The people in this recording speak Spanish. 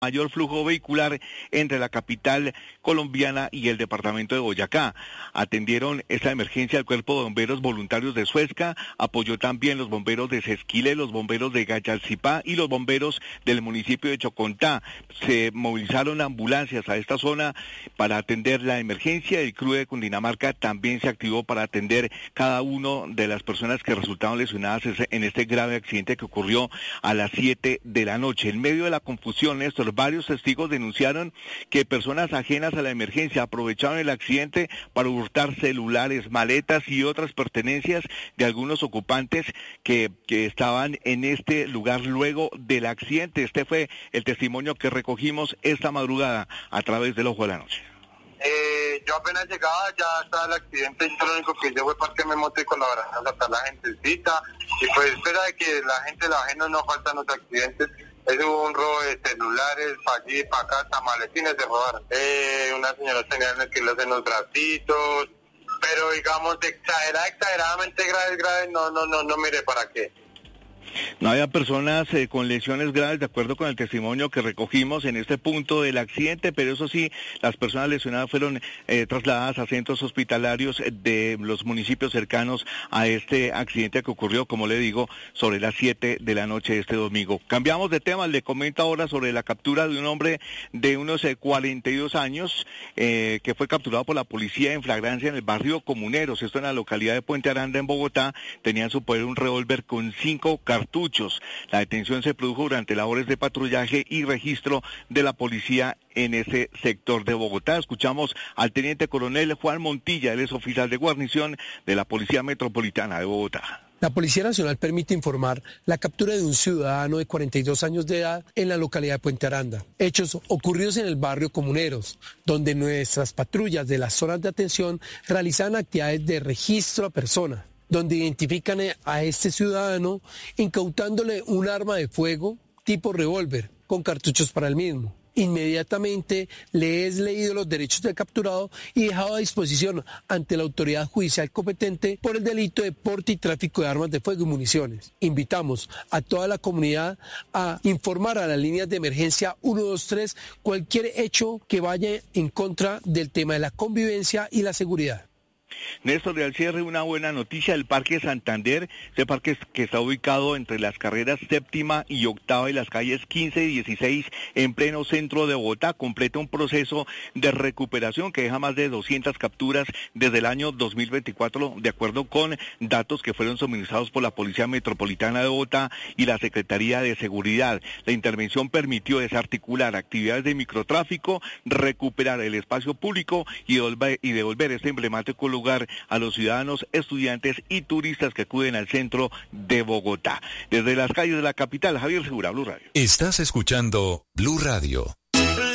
mayor flujo vehicular entre la capital colombiana y el departamento de Boyacá. Atendieron esta emergencia el Cuerpo de Bomberos Voluntarios de Suezca, apoyó también los bomberos de Sesquile, los bomberos de Gayalcipá y los bomberos del municipio de Chocontá. Se movilizaron ambulancias a esta zona para atender la emergencia. El CRUE de Cundinamarca también se activó para atender cada una de las personas que resultaron lesionadas en este grave accidente que ocurrió a las 7 de la noche. En medio de la confusión, Néstor, varios testigos denunciaron que personas ajenas a la emergencia aprovecharon el accidente para hurtar celulares, maletas y otras pertenencias de algunos ocupantes que estaban en este lugar luego del accidente. Este fue el testimonio que recogimos esta madrugada a través del Ojo de la Noche. Yo apenas llegaba, ya estaba el accidente, yo lo único que hice fue parquear mi moto y colaborar a sacar la gentecita, y pues espera de que la gente, los ajenos no faltan los accidentes. Hubo un robo de celulares, para allí, para acá, hasta maletines de robar. Una señora tenía kilos en los bracitos, pero digamos, exageradamente graves, no mire para qué. No había personas con lesiones graves, de acuerdo con el testimonio que recogimos en este punto del accidente, pero eso sí, las personas lesionadas fueron trasladadas a centros hospitalarios de los municipios cercanos a este accidente que ocurrió, como le digo, sobre las 7 de la noche de este domingo. Cambiamos de tema, le comento ahora sobre la captura de un hombre de unos 42 años que fue capturado por la policía en flagrancia en el barrio Comuneros, esto en la localidad de Puente Aranda, en Bogotá. Tenía en su poder un revólver con 5 cartuchos. La detención se produjo durante labores de patrullaje y registro de la policía en ese sector de Bogotá. Escuchamos al teniente coronel Juan Montilla, él es oficial de guarnición de la Policía Metropolitana de Bogotá. La Policía Nacional permite informar la captura de un ciudadano de 42 años de edad en la localidad de Puente Aranda. Hechos ocurridos en el barrio Comuneros, donde nuestras patrullas de las zonas de atención realizan actividades de registro a persona, donde identifican a este ciudadano incautándole un arma de fuego tipo revólver con cartuchos para el mismo. Inmediatamente le es leído los derechos del capturado y dejado a disposición ante la autoridad judicial competente por el delito de porte y tráfico de armas de fuego y municiones. Invitamos a toda la comunidad a informar a las líneas de emergencia 123 cualquier hecho que vaya en contra del tema de la convivencia y la seguridad. Néstor, de al cierre una buena noticia, el Parque Santander, ese parque que está ubicado entre las carreras 7ª y 8ª y las calles 15 y 16 en pleno centro de Bogotá, completa un proceso de recuperación que deja más de 200 capturas desde el año 2024, de acuerdo con datos que fueron suministrados por la Policía Metropolitana de Bogotá y la Secretaría de Seguridad. La intervención permitió desarticular actividades de microtráfico, recuperar el espacio público y devolver este emblemático lugar a los ciudadanos, estudiantes y turistas que acuden al centro de Bogotá. Desde las calles de la capital, Javier Segura, Blue Radio. Estás escuchando Blue Radio.